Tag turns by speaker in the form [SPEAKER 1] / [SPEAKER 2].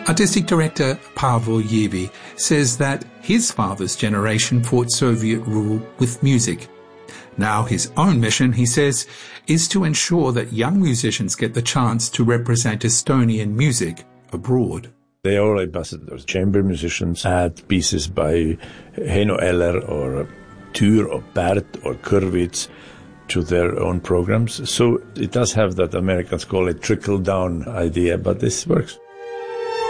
[SPEAKER 1] Artistic director Pavel Yevi says that his father's generation fought Soviet rule with music. Now his own mission, he says, is to ensure that young musicians get the chance to represent Estonian music abroad.
[SPEAKER 2] They are all ambassadors. Chamber musicians add pieces by Heino Eller or Tür or Bert or Kurvitz to their own programs. So it does have that Americans call it trickle-down idea, but this works.